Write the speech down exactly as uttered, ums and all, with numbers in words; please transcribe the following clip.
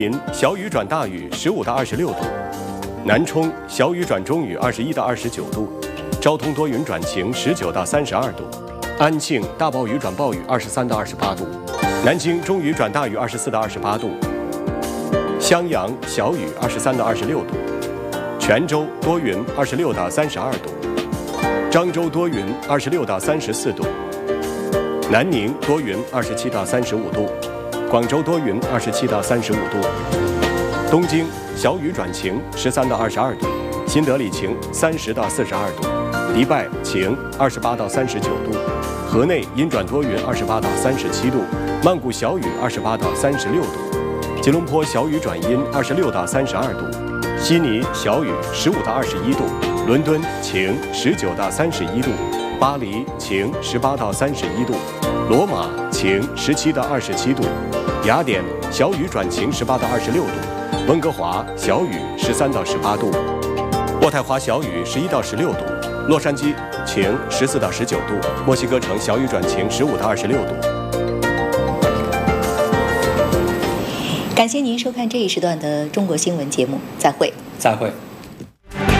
林小雨转大雨十五到二十六度，南充小雨转中雨二十一到二十九度，昭通多云转晴十九到三十二度，安庆大暴雨转暴雨二十三到二十八度，南京中雨转大雨二十四到二十八度，襄阳小雨二十三到二十六度，泉州多云二十六到三十二度，漳州多云二十六到三十四度，南宁多云二十七到三十五度。广州多云，二十七到三十五度；东京小雨转晴，十三到二十二度；新德里晴，三十到四十二度；迪拜晴，二十八到三十九度；河内阴转多云，二十八到三十七度；曼谷小雨，二十八到三十六度；吉隆坡小雨转阴，二十六到三十二度；悉尼小雨，十五到二十一度；伦敦晴，十九到三十一度；巴黎晴，十八到三十一度；罗马晴，十七到二十七度。雅典小雨转晴十八到二十六度，温哥华小雨十三到十八度，渥太华小雨十一到十六度，洛杉矶晴十四到十九度，墨西哥城小雨转晴十五到二十六度。 感谢您收看这一时段的中国新闻节目，再会。 再会。